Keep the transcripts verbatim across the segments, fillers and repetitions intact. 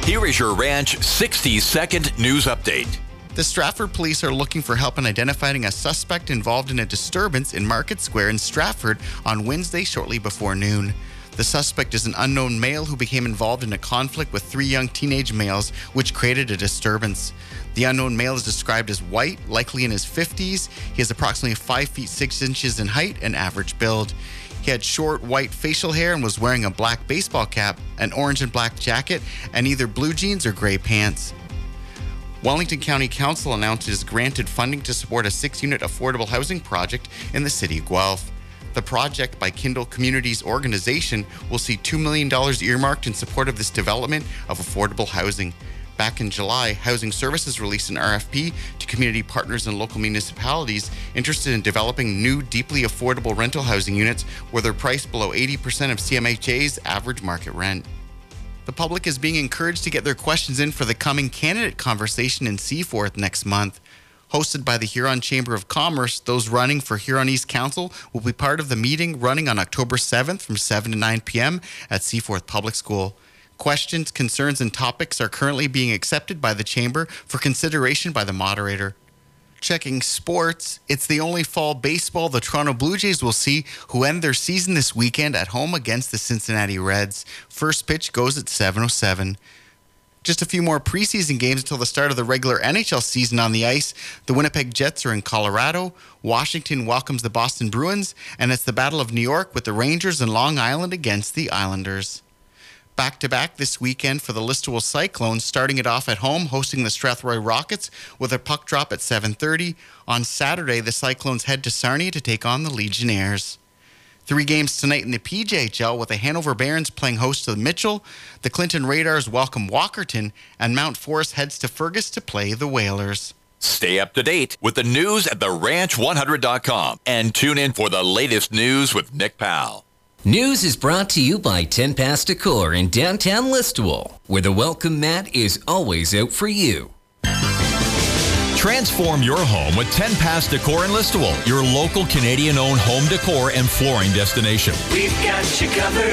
Here is your Ranch sixty second news update. The Stratford police are looking for help in identifying a suspect involved in a disturbance in Market Square in Stratford on Wednesday shortly before noon. The suspect is an unknown male who became involved in a conflict with three young teenage males, which created a disturbance. The unknown male is described as white, likely in his fifties. He is approximately five feet six inches in height and average build. He had short white facial hair and was wearing a black baseball cap, an orange and black jacket, and either blue jeans or gray pants. Wellington County Council announced it has granted funding to support a six-unit affordable housing project in the city of Guelph. The project by Kindle Communities organization will see two million dollars earmarked in support of this development of affordable housing. Back in July, Housing Services released an R F P to community partners and local municipalities interested in developing new, deeply affordable rental housing units where they're priced below eighty percent of C M H A's average market rent. The public is being encouraged to get their questions in for the coming candidate conversation in Seaforth next month. Hosted by the Huron Chamber of Commerce, those running for Huron East Council will be part of the meeting running on October seventh from seven to nine p.m. at Seaforth Public School. Questions, concerns, and topics are currently being accepted by the Chamber for consideration by the moderator. Checking sports, it's the only fall baseball the Toronto Blue Jays will see, who end their season this weekend at home against the Cincinnati Reds. First pitch goes at seven oh seven. Just a few more preseason games until the start of the regular N H L season on the ice. The Winnipeg Jets are in Colorado. Washington welcomes the Boston Bruins, and it's the Battle of New York with the Rangers and Long Island against the Islanders. Back-to-back this weekend for the Listowel Cyclones, starting it off at home, hosting the Strathroy Rockets with a puck drop at seven thirty. On Saturday, the Cyclones head to Sarnia to take on the Legionnaires. Three games tonight in the P J H L with the Hanover Barons playing host to Mitchell. The Clinton Radars welcome Walkerton, and Mount Forest heads to Fergus to play the Whalers. Stay up to date with the news at the ranch one hundred dot com and tune in for the latest news with Nick Powell. News is brought to you by ten Past Decor in downtown Listowel, where the welcome mat is always out for you. Transform your home with ten Past Decor in Listowel, your local Canadian-owned home decor and flooring destination. We've got you covered,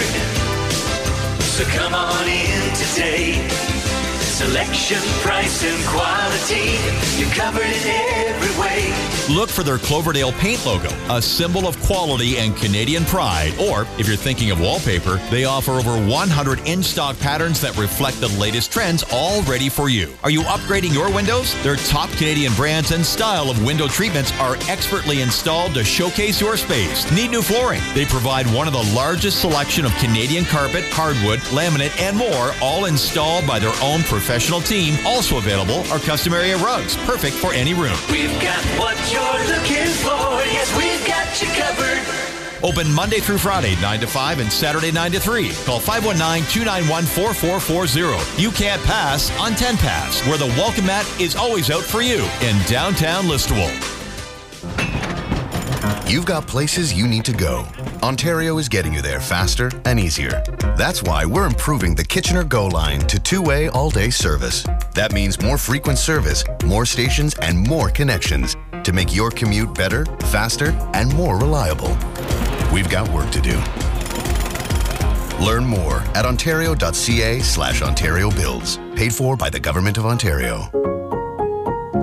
so come on in today. Selection, price, and quality, you're covered in every way. Look for their Cloverdale paint logo, a symbol of quality and Canadian pride. Or, if you're thinking of wallpaper, they offer over one hundred in-stock patterns that reflect the latest trends, all ready for you. Are you upgrading your windows? Their top Canadian brands and style of window treatments are expertly installed to showcase your space. Need new flooring? They provide one of the largest selection of Canadian carpet, hardwood, laminate, and more, all installed by their own professional team. Also available are custom area rugs, perfect for any room. We've got what you're looking for. Yes, we've got you covered. Open Monday through Friday, nine to five, and Saturday, nine to three. Call five one nine, two nine one, four four four zero. You can't pass on ten Pass, where the welcome mat is always out for you in downtown Listowel. You've got places you need to go. Ontario is getting you there faster and easier. That's why we're improving the Kitchener Go line to two-way all-day service. That means more frequent service, more stations, and more connections to make your commute better, faster, and more reliable. We've got work to do. Learn more at ontario.ca slash Ontario Builds. Paid for by the Government of Ontario.